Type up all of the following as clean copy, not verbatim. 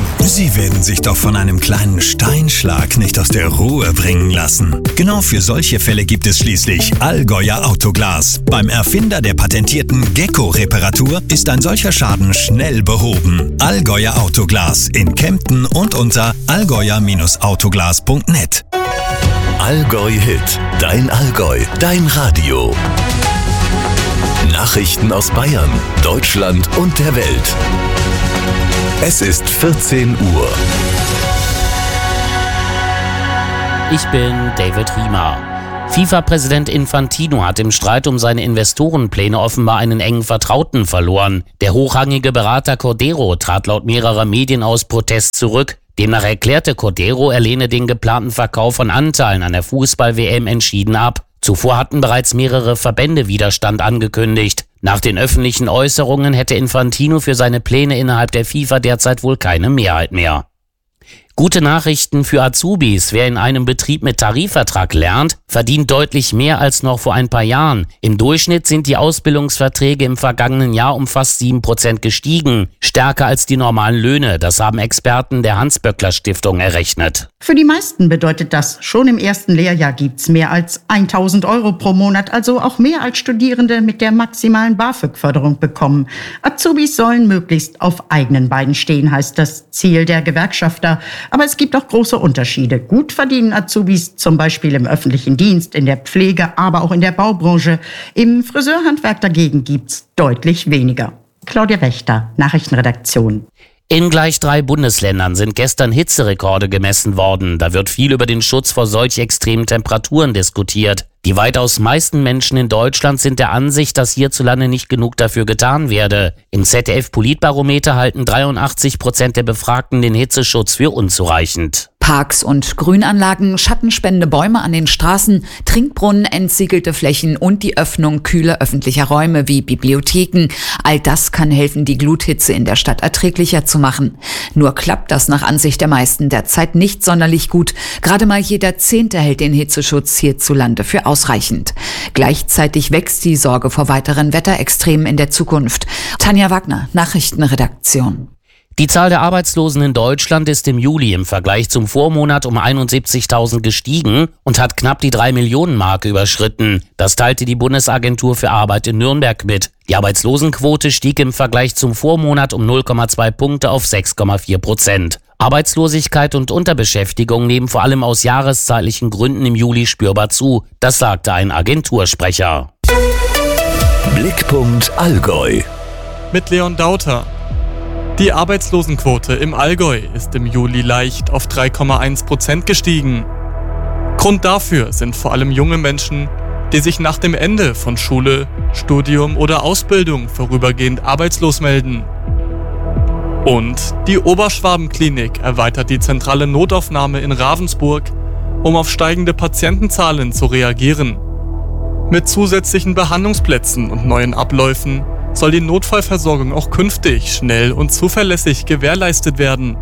Sie werden sich doch von einem kleinen Steinschlag nicht aus der Ruhe bringen lassen. Genau für solche Fälle gibt es schließlich Allgäuer Autoglas. Beim Erfinder der patentierten Gecko-Reparatur ist ein solcher Schaden schnell behoben. Allgäuer Autoglas in Kempten und unter allgäuer-autoglas.net. Allgäu Hit, dein Allgäu, dein Radio. Nachrichten aus Bayern, Deutschland und der Welt. Es ist 14 Uhr. Ich bin David Riemer. FIFA-Präsident Infantino hat im Streit um seine Investorenpläne offenbar einen engen Vertrauten verloren. Der hochrangige Berater Cordero trat laut mehrerer Medien aus Protest zurück. Demnach erklärte Cordero, er lehne den geplanten Verkauf von Anteilen an der Fußball-WM entschieden ab. Zuvor hatten bereits mehrere Verbände Widerstand angekündigt. Nach den öffentlichen Äußerungen hätte Infantino für seine Pläne innerhalb der FIFA derzeit wohl keine Mehrheit mehr. Gute Nachrichten für Azubis. Wer in einem Betrieb mit Tarifvertrag lernt, verdient deutlich mehr als noch vor ein paar Jahren. Im Durchschnitt sind die Ausbildungsverträge im vergangenen Jahr um fast 7% gestiegen. Stärker als die normalen Löhne. Das haben Experten der Hans-Böckler-Stiftung errechnet. Für die meisten bedeutet das, schon im ersten Lehrjahr gibt's mehr als 1.000 Euro pro Monat, also auch mehr als Studierende mit der maximalen BAföG-Förderung bekommen. Azubis sollen möglichst auf eigenen Beinen stehen, heißt das Ziel der Gewerkschafter. Aber es gibt auch große Unterschiede. Gut verdienen Azubis zum Beispiel im öffentlichen Dienst, in der Pflege, aber auch in der Baubranche. Im Friseurhandwerk dagegen gibt's deutlich weniger. Claudia Wächter, Nachrichtenredaktion. In gleich 3 Bundesländern sind gestern Hitzerekorde gemessen worden. Da wird viel über den Schutz vor solch extremen Temperaturen diskutiert. Die weitaus meisten Menschen in Deutschland sind der Ansicht, dass hierzulande nicht genug dafür getan werde. Im ZDF-Politbarometer halten 83% der Befragten den Hitzeschutz für unzureichend. Parks und Grünanlagen, schattenspendende Bäume an den Straßen, Trinkbrunnen, entsiegelte Flächen und die Öffnung kühler öffentlicher Räume wie Bibliotheken. All das kann helfen, die Gluthitze in der Stadt erträglicher zu machen. Nur klappt das nach Ansicht der meisten derzeit nicht sonderlich gut. Gerade mal jeder 10. hält den Hitzeschutz hierzulande für ausreichend. Gleichzeitig wächst die Sorge vor weiteren Wetterextremen in der Zukunft. Tanja Wagner, Nachrichtenredaktion. Die Zahl der Arbeitslosen in Deutschland ist im Juli im Vergleich zum Vormonat um 71.000 gestiegen und hat knapp die 3-Millionen-Marke überschritten. Das teilte die Bundesagentur für Arbeit in Nürnberg mit. Die Arbeitslosenquote stieg im Vergleich zum Vormonat um 0,2 Punkte auf 6,4%. Arbeitslosigkeit und Unterbeschäftigung nehmen vor allem aus jahreszeitlichen Gründen im Juli spürbar zu. Das sagte ein Agentursprecher. Blickpunkt Allgäu. Mit Leon Dauter. Die Arbeitslosenquote im Allgäu ist im Juli leicht auf 3,1% gestiegen. Grund dafür sind vor allem junge Menschen, die sich nach dem Ende von Schule, Studium oder Ausbildung vorübergehend arbeitslos melden. Und die Oberschwaben-Klinik erweitert die zentrale Notaufnahme in Ravensburg, um auf steigende Patientenzahlen zu reagieren. Mit zusätzlichen Behandlungsplätzen und neuen Abläufen soll die Notfallversorgung auch künftig schnell und zuverlässig gewährleistet werden.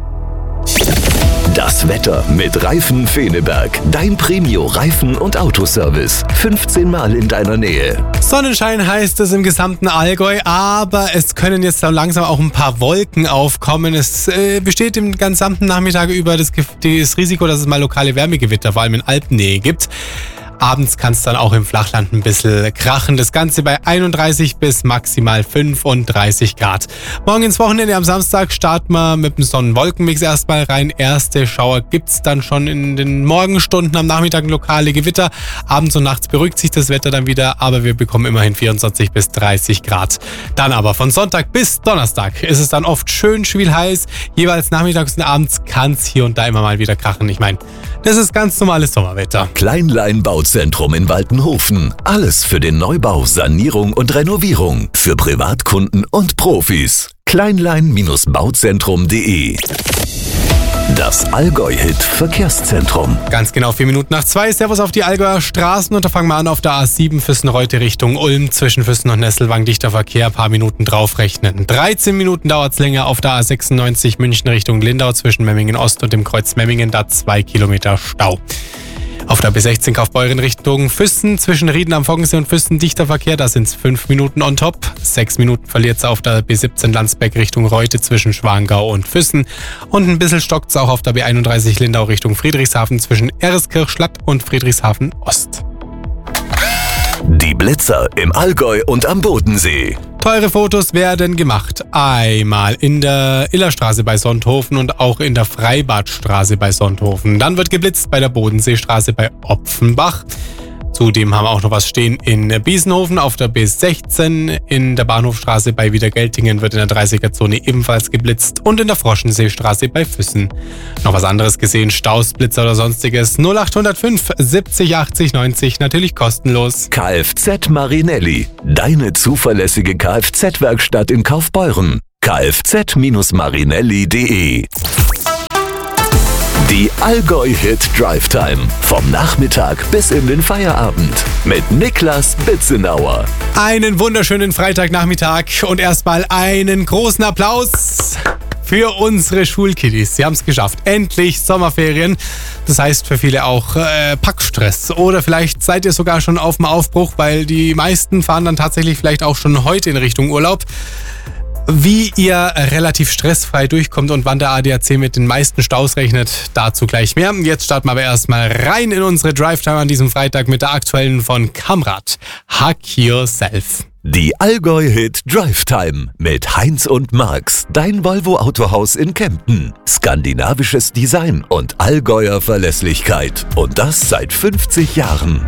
Das Wetter mit Reifen Feneberg. Dein Premio-Reifen- und Autoservice. 15 Mal in deiner Nähe. Sonnenschein heißt es im gesamten Allgäu, aber es können jetzt langsam auch ein paar Wolken aufkommen. Es besteht im gesamten Nachmittag über das Risiko, dass es mal lokale Wärmegewitter, vor allem in Alpennähe, gibt. Abends kann es dann auch im Flachland ein bisschen krachen. Das Ganze bei 31 bis maximal 35 Grad. Morgen ins Wochenende am Samstag starten wir mit dem Sonnenwolkenmix erstmal rein. Erste Schauer gibt's dann schon in den Morgenstunden, am Nachmittag lokale Gewitter. Abends und nachts beruhigt sich das Wetter dann wieder, aber wir bekommen immerhin 24 bis 30 Grad. Dann aber von Sonntag bis Donnerstag ist es dann oft schön schwül heiß. Jeweils nachmittags und abends kann's hier und da immer mal wieder krachen. Ich meine, das ist ganz normales Sommerwetter. Kleinlein Bauzentrum in Waltenhofen. Alles für den Neubau, Sanierung und Renovierung. Für Privatkunden und Profis. Kleinlein-bauzentrum.de. Das Allgäu-Hit-Verkehrszentrum. Ganz genau 4 Minuten nach 2. Servus auf die Allgäuer Straßen. Und da fangen wir an auf der A7 Füssen-Reute Richtung Ulm. Zwischen Füssen und Nesselwang dichter Verkehr. Ein paar Minuten draufrechnen. 13 Minuten dauert es länger auf der A96 München Richtung Lindau. Zwischen Memmingen Ost und dem Kreuz Memmingen. Da 2 Kilometer Stau. Auf der B16 Kaufbeuren Richtung Füssen zwischen Rieden am Foggensee und Füssen dichter Verkehr, da sind es 5 Minuten on top. 6 Minuten verliert es auf der B17 Landsberg Richtung Reute zwischen Schwangau und Füssen. Und ein bisschen stockt es auch auf der B31 Lindau Richtung Friedrichshafen zwischen Ereskirch-Schlatt und Friedrichshafen Ost. Die Blitzer im Allgäu und am Bodensee. Teure Fotos werden gemacht. Einmal in der Illerstraße bei Sonthofen und auch in der Freibadstraße bei Sonthofen. Dann wird geblitzt bei der Bodenseestraße bei Opfenbach. Zudem haben wir auch noch was stehen in Biesenhofen auf der B16. In der Bahnhofstraße bei Wiedergeltingen wird in der 30er-Zone ebenfalls geblitzt. Und in der Froschenseestraße bei Füssen. Noch was anderes gesehen, Staus, Blitzer oder sonstiges. 0805 70 80 90, natürlich kostenlos. Kfz Marinelli, deine zuverlässige Kfz-Werkstatt in Kaufbeuren. kfz-marinelli.de. Die Allgäu-Hit Drive Time. Vom Nachmittag bis in den Feierabend. Mit Niklas Bitzenauer. Einen wunderschönen Freitagnachmittag und erstmal einen großen Applaus für unsere Schulkiddies. Sie haben es geschafft. Endlich Sommerferien. Das heißt für viele auch Packstress. Oder vielleicht seid ihr sogar schon auf dem Aufbruch, weil die meisten fahren dann tatsächlich vielleicht auch schon heute in Richtung Urlaub. Wie ihr relativ stressfrei durchkommt und wann der ADAC mit den meisten Staus rechnet, dazu gleich mehr. Jetzt starten wir aber erstmal rein in unsere Drive-Time an diesem Freitag mit der aktuellen von Kamrad. Hack Yourself. Die Allgäu-Hit Drive Time mit Heinz und Marx, dein Volvo Autohaus in Kempten. Skandinavisches Design und Allgäuer Verlässlichkeit. Und das seit 50 Jahren.